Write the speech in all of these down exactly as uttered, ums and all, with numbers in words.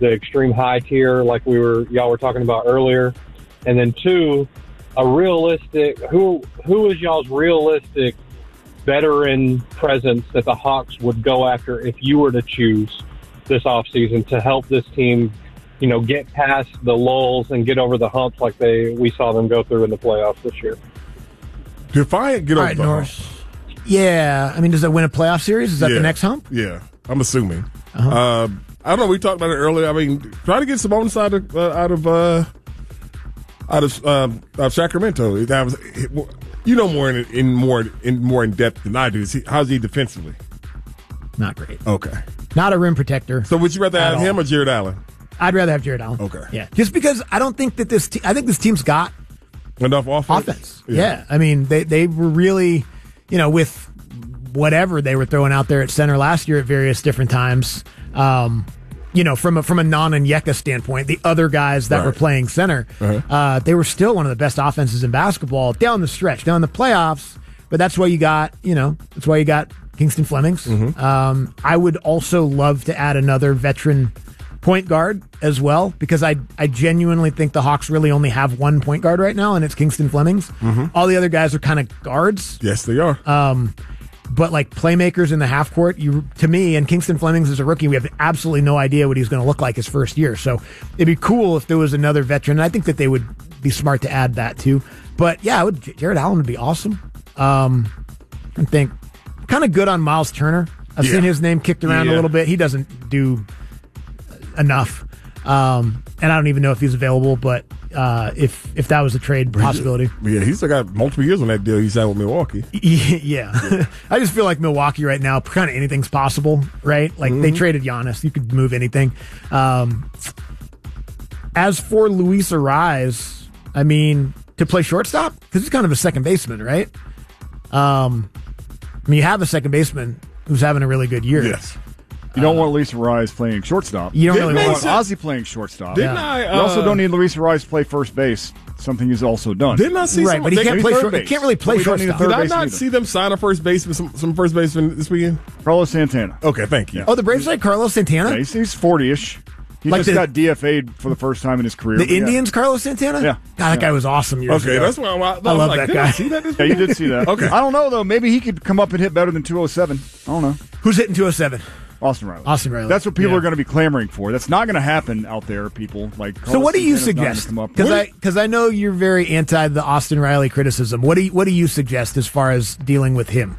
the extreme high tier like we were y'all were talking about earlier? And then two, a realistic who who is y'all's realistic veteran presence that the Hawks would go after if you were to choose this offseason to help this team, you know, get past the lulls and get over the humps like they we saw them go through in the playoffs this year? Defiant, get All over right, the Norris. hump. Yeah, I mean, does that win a playoff series? Is that Yeah. the next hump? Yeah, I'm assuming. Uh-huh. Uh, I don't know. We talked about it earlier. I mean, try to get Sabonis out of uh, out of uh, out of, um, of Sacramento. That was, you know, more in, in more in more in depth than I do. Is he, how's he defensively? Not great. Okay, not a rim protector. So would you rather have all. him or Jared Allen? I'd rather have Jared Allen. Okay, yeah, just because I don't think that this. Te- I think this team's got enough offense. Offense, yeah. yeah. I mean, they they were really, you know, with whatever they were throwing out there at center last year at various different times. Um, you know, from a, from a non-Onyeka standpoint, the other guys that right. were playing center, uh-huh. uh, they were still one of the best offenses in basketball down the stretch, down the playoffs. But that's why you got, you know, that's why you got Kingston Flemings. Mm-hmm. Um, I would also love to add another veteran point guard as well, because I I genuinely think the Hawks really only have one point guard right now, and it's Kingston Flemings. Mm-hmm. All the other guys are kind of guards. Yes, they are. Um, but like playmakers in the half court, you to me, and Kingston Flemings is a rookie. We have absolutely no idea what he's going to look like his first year. So it'd be cool if there was another veteran. And I think that they would be smart to add that too. But yeah, I would, Jared Allen would be awesome. Um, I think kind of good on Miles Turner. I've yeah. seen his name kicked around yeah. a little bit. He doesn't do enough. Um, and I don't even know if he's available, but uh, if if that was a trade possibility. Yeah, he's still got multiple years on that deal he's had with Milwaukee. Yeah. yeah. I just feel like Milwaukee right now, kind of anything's possible, right? Like mm-hmm. they traded Giannis. You could move anything. Um, as for Luis Arise, I mean, to play shortstop, because he's kind of a second baseman, right? Um, I mean, you have a second baseman who's having a really good year. Yes. You don't uh, want Luis Arise playing shortstop. You don't Didn't really want sense. Ozzy playing shortstop. Didn't yeah. I? Uh, you also don't need Luis Arise to play first base, something he's also done. Didn't I see right, some, but he they, can't play short, base. He can't really play we don't need a shortstop. third Did I base not either. see them sign a first baseman, some, some first baseman this weekend? Carlos Santana. Okay, thank you. Yeah. Oh, the Braves like Carlos Santana? Yeah, he's, he's forty-ish. He Like just the- got D F A'd for the first time in his career. The but yeah. Indians, Carlos Santana? Yeah. God, that Yeah. guy was awesome years Okay, ago. that's why I'm, I, I love like, that did guy. I see that this Yeah, you did see that. Okay. I don't know, though. Maybe he could come up and hit better than two oh seven. I don't know. Who's hitting two oh seven? Austin Riley. Austin Riley. That's what people Yeah. are going to be clamoring for. That's not going to happen out there, people. Like, So what do you Santana's not gonna suggest? come up. Because What I, because I know you're very anti the Austin Riley criticism. What do you, what do you suggest as far as dealing with him?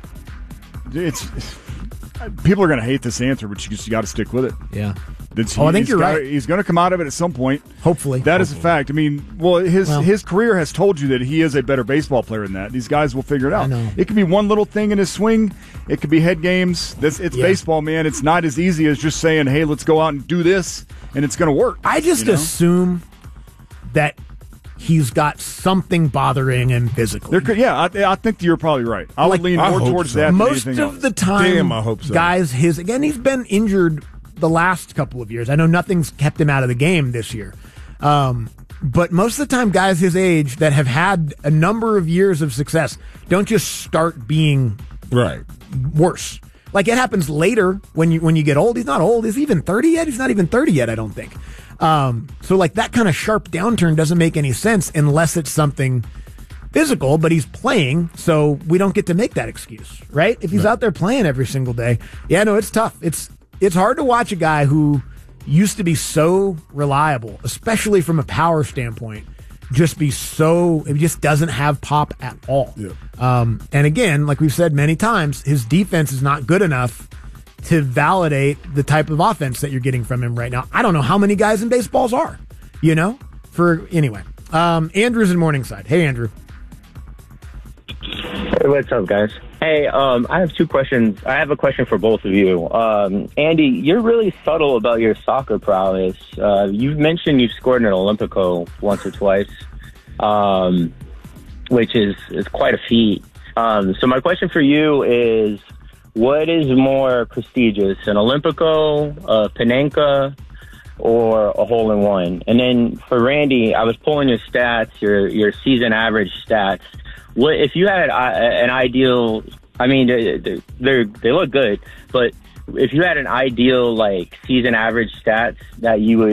It's people are going to hate this answer, but you just got to stick with it. Yeah. It's, Oh, I think he's you're gotta- right. He's going to come out of it at some point. Hopefully. That is a fact. I mean, well, his Well- his career has told you that he is a better baseball player than that. These guys will figure it out. I know. It could be one little thing in his swing. It could be head games. This it's Yeah. baseball, man. It's not as easy as just saying, "Hey, let's go out and do this," and it's going to work. I just you know? assume that he's got something bothering him physically. There could, yeah, I, I think you're probably right. I Like- would lean I more hope towards so. that than Most anything of else. the time, Damn, I hope so. guys, his again, he's been injured the last couple of years. I know nothing's kept him out of the game this year. Um, but most of the time, guys his age that have had a number of years of success don't just start being Right. worse. Like it happens later when you when you get old. He's not old. Is he even thirty yet? He's not even thirty yet, I don't think. Um, so like that kind of sharp downturn doesn't make any sense unless it's something physical, but he's playing, so we don't get to make that excuse, right? If he's No. out there playing every single day. Yeah, no, it's tough. It's it's hard to watch a guy who used to be so reliable, especially from a power standpoint, just be so, it just doesn't have pop at all. Yeah. Um, and again, like we've said many times, his defense is not good enough to validate the type of offense that you're getting from him right now. I don't know how many guys in baseballs are, you know, for anyway. Um, Andrew's in Morningside. Hey, Andrew. Hey, what's up, guys? Hey, um, I have two questions. I have a question for both of you. Um, Andy, you're really subtle about your soccer prowess. Uh, you've mentioned you've scored in an Olympico once or twice, um, which is, is quite a feat. Um, so my question for you is, what is more prestigious, an Olympico, a Panenka, or a hole-in-one? And then for Randy, I was pulling your stats, your your season average stats. What if you had an ideal? I mean, they they they look good, but if you had an ideal like season average stats that you would